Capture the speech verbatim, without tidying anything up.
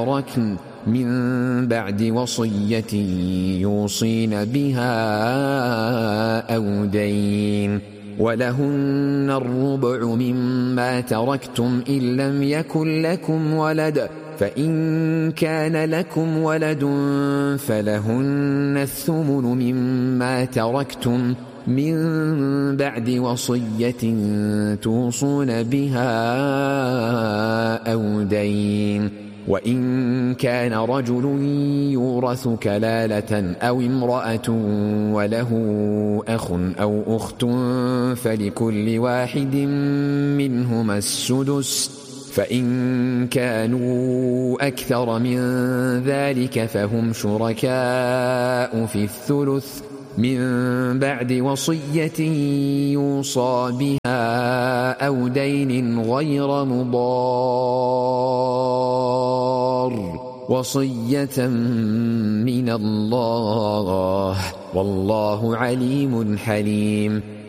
تركن من بعد وصية يوصين بها أو دين ولهن الربع مما تركتم إن لم يكن لكم ولد فإن كان لكم ولد فلهن الثمن مما تركتم من بعد وصية توصون بها أو دين وإن كان رجل يورث كلالة أو امرأة وله أخ أو أخت فلكل واحد منهما السدس فإن كانوا أكثر من ذلك فهم شركاء في الثلث من بعد وصية يوصى بها أو دين غير مضار وصية من الله والله عليم حليم.